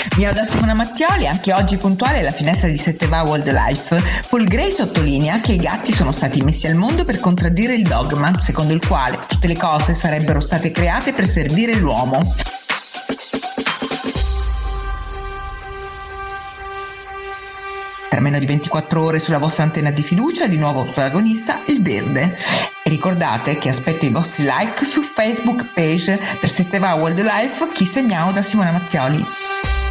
Miau da Simona Mattioli, anche oggi puntuale alla finestra di 7va Wildlife. Paul Gray sottolinea che i gatti sono stati messi al mondo per contraddire il dogma, secondo il quale tutte le cose sarebbero state create per servire l'uomo. Tra meno di 24 ore sulla vostra antenna di fiducia, di nuovo protagonista, il verde. E ricordate che aspetto i vostri like su Facebook page per 7va Wildlife, Kiss e Miau da Simona Mattioli.